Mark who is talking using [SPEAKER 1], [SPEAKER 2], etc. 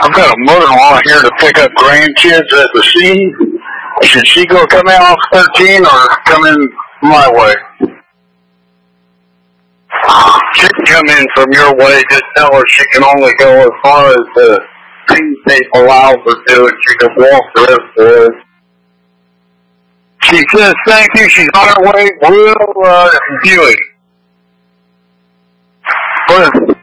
[SPEAKER 1] I've got a mother-in-law here to pick up grandkids at the scene. Should she go come in off 13 or come in my way? She can come in from your way. Just tell her she can only go as far as the team tape allows her to, and she can walk the rest of it. She says thank you. She's on her way. We'll view it.